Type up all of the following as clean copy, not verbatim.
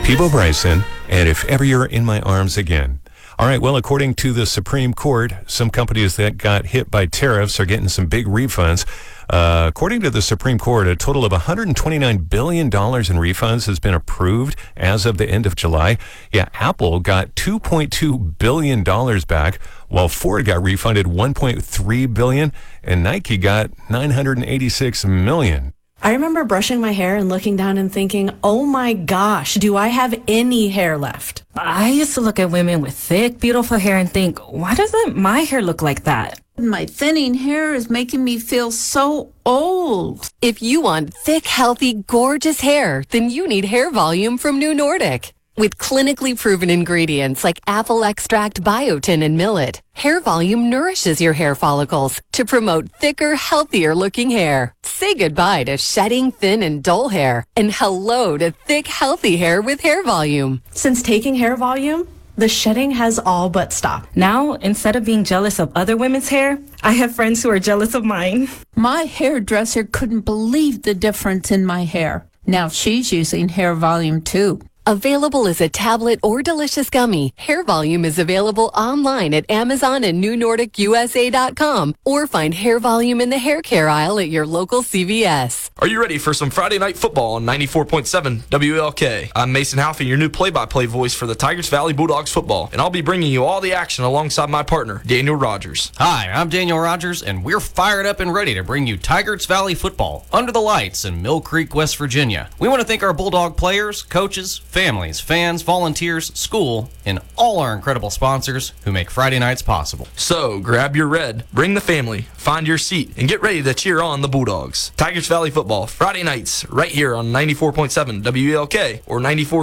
Peebo Bryson, and If Ever You're in My Arms Again. All right, well, according to the Supreme Court, some companies that got hit by tariffs are getting some big refunds. According to the Supreme Court, a total of $129 billion in refunds has been approved as of the end of July. Yeah, Apple got $2.2 billion back, while Ford got refunded $1.3 billion, and Nike got $986 million. I remember brushing my hair and looking down and thinking, oh my gosh, do I have any hair left? I used to look at women with thick, beautiful hair and think, why doesn't my hair look like that? My thinning hair is making me feel so old. If you want thick, healthy, gorgeous hair, then you need Hair Volume from New Nordic. With clinically proven ingredients like apple extract, biotin, and millet, Hair Volume nourishes your hair follicles to promote thicker, healthier looking hair. Say goodbye to shedding, thin, and dull hair, and hello to thick, healthy hair with Hair Volume. Since taking Hair Volume, the shedding has all but stopped. Now, instead of being jealous of other women's hair, I have friends who are jealous of mine. My hairdresser couldn't believe the difference in my hair. Now she's using Hair Volume too. Available as a tablet or delicious gummy, Hair Volume is available online at Amazon and NewNordicUSA.com, or find Hair Volume in the hair care aisle at your local CVS. Are you ready for some Friday night football on 94.7 WLK? I'm Mason Halfie, your new play-by-play voice for the Tigers Valley Bulldogs football, and I'll be bringing you all the action alongside my partner, Daniel Rogers. Hi, I'm Daniel Rogers, and we're fired up and ready to bring you Tigers Valley football under the lights in Mill Creek, West Virginia. We want to thank our Bulldog players, coaches, families, fans, volunteers, school, and all our incredible sponsors who make Friday nights possible. So, grab your red, bring the family, find your seat, and get ready to cheer on the Bulldogs. Tigers Valley football, Friday nights, right here on 94.7 WLK or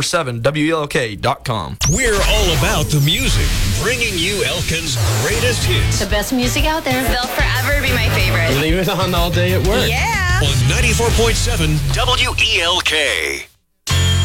94.7WLK.com. We're all about the music, bringing you Elkin's greatest hits. The best music out there. They'll forever be my favorite. Leave it on all day at work. Yeah. On 94.7 WELK.